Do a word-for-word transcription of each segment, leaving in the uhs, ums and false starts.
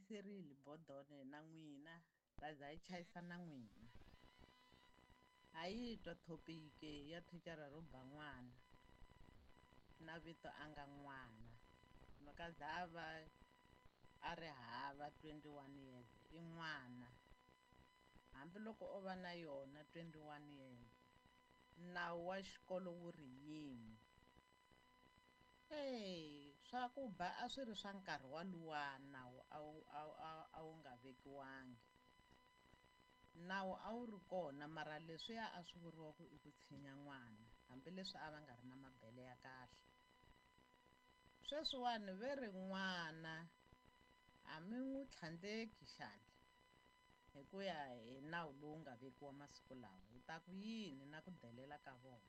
chayiserile bodone na n'wina ta za yi chayisa na n'wina a yi twa thopike ya thicara ro ba n'wana na vito a nga n'wana mhaka zava a ri hava twenty-one years i n'wana hambiloko o va na yona twenty-one years nawu wa xikolo wu ri yini e swa ku ba a swi ri swa nkarhi waluwa nawu a wu a wu a wu nga vekiwangi nawu a wu ri kona mara leswiya a swi vuriwa ku i ku tshinya n'wana hambileswi a va nga ri na mabele ya kahle sweswiwani ve ri n'wana a mi n'wi tlhandleki xandla hi ku ya hi nawu lowu nga vekiwa masiku lawa hi ta ku yini na ku delela ka vona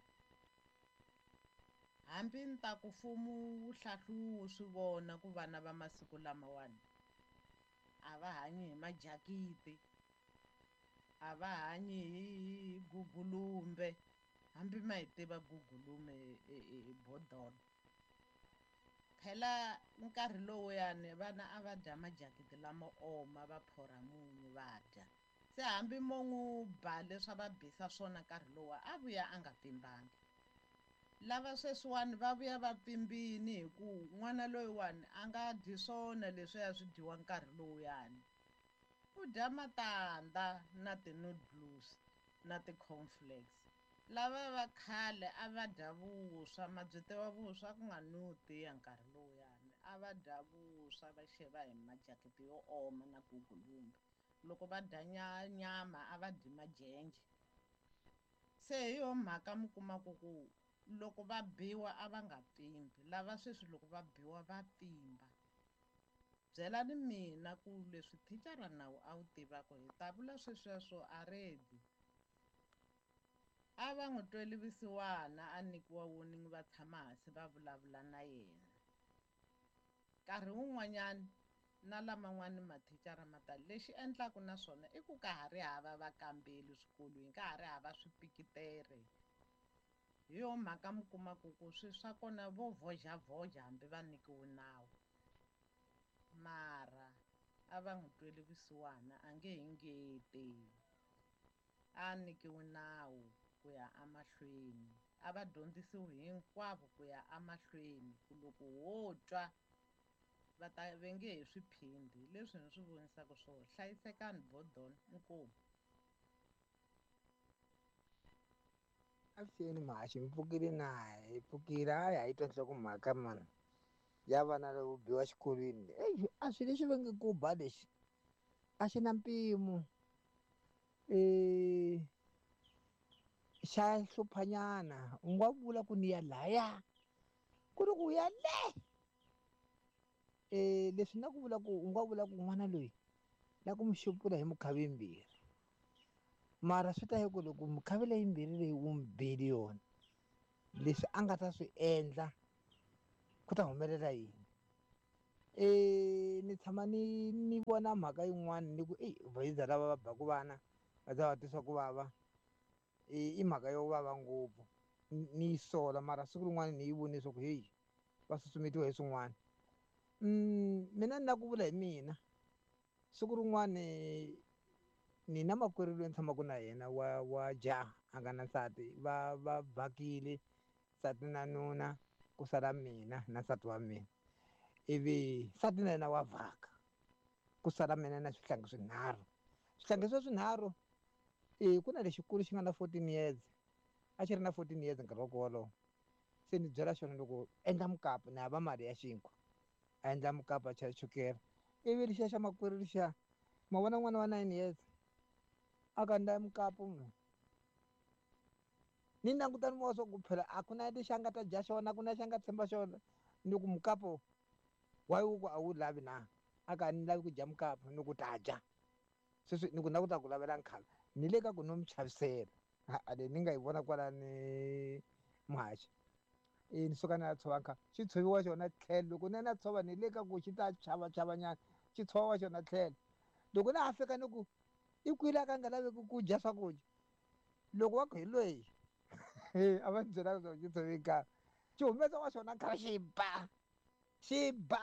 hambi ni ta ku mfumo wu hlahluwo swi vona ku vana va masiku lamawani a va hanyi hi majakiti a va hanyi hi gugulumbe hambi ma hi tiva gugulume e bodolo phela nkarhi lowuyani vana a va dya majakiti lamo oma va phora munyu va dya se hambi mo n'wi ba leswi va bisa swona nkarhi lowa a vuya a nga pfimbangi lava sweswiwani va vuya va pfimbini hi ku n'wana loyiwani a nga dyi swona leswiya swi dyiwa nkarhi lowuyani u dya matandza na ti-noodles na ti-cornflakes lava va khale a va dya vuswa mabyi wa vuswa ku nga nuti ya nkarhi lowuyani a va dya vuswa va xava hi majakiti yo oma na gugulumbe loko va dya nyama a va dyi majenje se hi yo mhaka mi kumaku ku loko va biwa a va nga pfimbi lava sweswi loko va biwa va pfimba byelani mina ku leswi thicara nawu a wu tivaka hi ta vula sweswiya swo a redi a va n'wi tweli vusiwana a nyikiwa warning va tshama hansi va vulavula na yena nkarhi wun'wanyani na laman'wani mathicara ma tali lexi endlaku na swona i ku ka ha ri hava vakambeli swikolweni ka ha ri hava swipikitere hi yo mhaka mi kumaku ku swi swa kona vo vhojhavhoja hambi va nyikiwe nawu mara a va n'wi tweli vusiwana a nge hi ngeti a nyikiwe nawu ku ya emahlweni a va dyondzisiwi hinkwavo ku ya emahlweni ku loko wo twa va ta ve nge he swi phindi hi leswi ni swi vonisaka swona hlayisekani bodona inkomu avuxeni mahaxi mi pfukile na hi pfukile hayi a yi twa nhlokomhaka mani ya vana loko biwa xikolweni eyi a swi leswi va nge ku ba lexi a xi na mpimo um xa hluphanyana u nga vula ku ni ya laya ku ri ku u ya le um leswi na ku vula ku u nga vula ku n'wana loyi la ku mi xupula hi mukhavi yimbirhi mara swi ta ya ku loko mukhavi leyimbirhi leyi wu mi beli yona leswi a nga ta swi endla ku ta humelela yini um ni tshama ni ni vona mhaka yin'wani ni ku eyi vahiza lava va baku vana va za va twiswa ku vava i mhaka yo vava ngopfu ni yi sola mara siku rin'wana ni yi vone swa ku heyi va susumetiwa hi swin'wana um mina ni na ku vula hi mina siku rin'wani ni na makwerhu loyi ni tshamaka na yena wa wa jaha a nga na nsati va va vhakile nsati na nuna ku sala mina na nsati wa mina ivi nsati na yena wa vhaka ku sala mina na swihlangi swinharhu swihlangi swo swinharhu e ku na lexikulu xi nga na fourteen years a xi ri na fourteen years nkarhi wa ku wolowo se ni byela xona loko endla mukapu ni hava mali ya xinkwa a endla mukapu a chela chukele ivi lexiya xa makwerhu lexiya ma vona n'wana wa nine years a kandza mukapu mani ni languta ni vona swa ku phela a ku na lexi a nga ta dya xona a ku na lexi a nga tshemba xona ni ku mukapu why u ku a wu lavi na a ka ni lavi ku dya mukapu ni ku ta dya sweswi ni ku na ku ta ku lavela nkhavi ni le ka ku no mi chavisela a leyi ni nga yi vona kwalani muhaxi i ni suka ni ya tshova nkhavi xi tshoviwa xona tlhelo loko ni ya na tshova ni le ka ku xi ta chava chava nyana xi tshova xona tlhelo loko na ha fika ni ku i kwile a ka a nga laveki ku dya swakudya loko wa ku hi loyi a va ni byela leswaku xi tshove nkhavi xi humesa wa xona nkhavi xi ba xi ba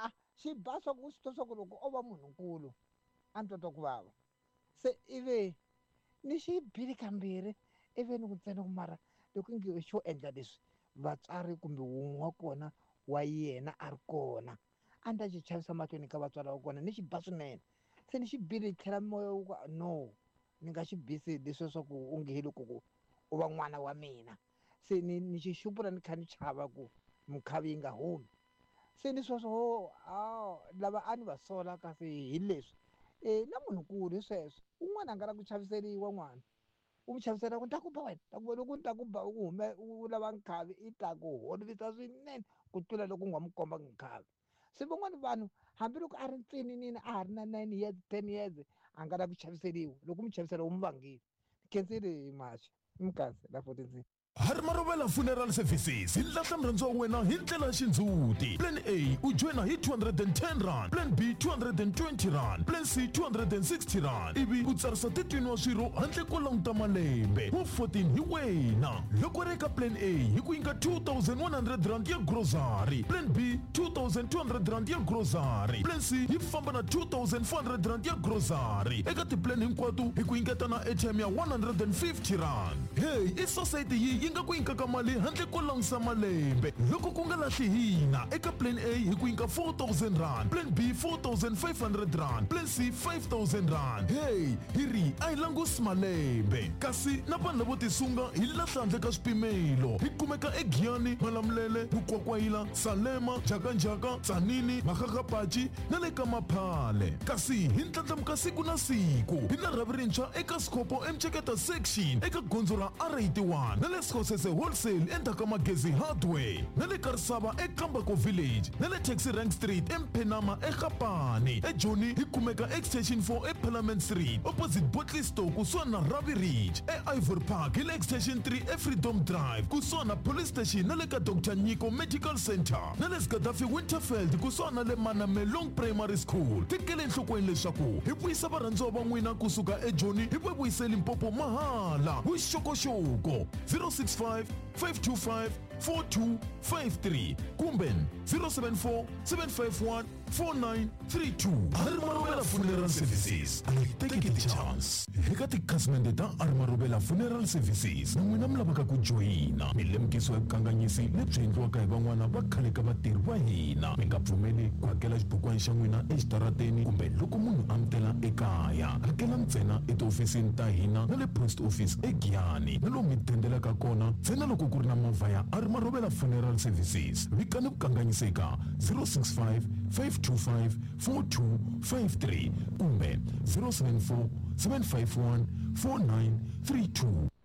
xi ba swa ku swi twa swa ku loko o va munhunkulu a ni twa ku vava se ivi ni xi bile kambirhi ivi ni ku ntsena ku mara loko nge xo endla leswi vatswari kumbe wun'we wa kona wa yena a ri kona a ni ta xi chavisa mahlweni ka vatswari va kona ni xi ba swinene se ni xi bile hi tlhela moya wu ku no ni nga xi bisi leswiya swa ku u nge loko ku u va n'wana wa mina se ni ni xi xupula ni kha ni chava ku mukhavi yi nga humi se ni sweswo ho a lava a ni va sola kasi hi leswi um na munhunkulu hi sweswo un'wana a nga la ku chaviseriwa n'wana u n'wi chavisela ku ni ta ku ba wena ta ku loko ni ta ku ba u hume u lava nkhavi i ta ku holovisa swinene ku tlula loko u nga n'wi komba nkhavi se van'wani vanhu hambiloko a ri ntsinini a ha ri na nine years ten years a nga la ku chaviseriwa loko u n'wi chavisela u n'wi vangile khensile maxa i mukasi la fourteen Harmarovela Funeral Services hi lahla murhandziwa wa wena hi ndlela ya xindzhuti. Plan A u joina hi two hundred ten rand, Plan B two hundred twenty rand, Plan C two hundred sixty rand. Ivi u tsarisa titwini wa swirho handle ko languta malembe. Wa fourteen hi wena. Loko ri eka Plan A hi ku nyika two thousand one hundred rand ya grocery, Plan B two thousand two hundred rand ya grocery, Plan C hi famba na two thousand four hundred rand ya grocery. Eka tiplan hinkwato hi ku nyiketa na airtime ya one hundred fifty rand. Hey, i society yi yi nga ku nyikaka mali handle ko langutisa malembe. Loko ku nga lahli hina eka Plan A hi ku nyika four thousand rand, Plan B four thousand five hundred rand, Plan C five thousand rand. Hey, hi ri a hi langusi malembe kasi na vanhu lavo tisunga hi lahla handle ka swipimelo. Hi kumeka eGiyani, Malamulele, Bukwakwayila, Salema, Jakanjaka, Tsanini, Makakapachi na le ka Maphale. Kasi hi ndlandlamuka siku na siku hi na rhavi rintshwa eka Skopo Mcheketa section eka gondzo ra R eighty-one na le Skhosese wholesale endzhaku ka Magezi hardware na le Karisava eKambako village na le Taxi Rank Street eMphenama eGapane. eJoni hi kumeka extension four eParliament Street opposite Botley Store kusuhana na Ravi Ridge. eIvory Park hi le extension three eFreedom Drive kusuhana na police station na le ka Doctor Nyiko Medical Center na le Gaddafi Winterfeld kusuhana na le Manamelong Primary School. Tekele enhlokweni leswaku hi vuyisa varhandziwa va n'wina kusuka eJoni hi vuyisa Limpopo mahala. Vuxokoxoko zero six five five two five four two five three kumbe zero seven four seven five one four nine three two. Harmarovela Funeral Services, take it a chance. Eka tikhasimende ta Harmarovela Funeral Services na n'wina mi lavaka ku joyina milemukisiwa ya vukanganyisi lebyi endliwaka hi van'wana va khale ka vatirhi va hina. Mi nga pfumeli ku hakela xibukwana xa n'wina exitarateni kumbe loko munhu amutela ekaya. Hakela ntsena etihofisini ta hina na le post office eGiyani na lomu mi dendelaka kona ntsena loko ku ri na movha ya Harmarovela Funeral Services. Vikani vukanganyiseka zero six five five two five four two five three kumbe zero seven four seven five one four nine three two.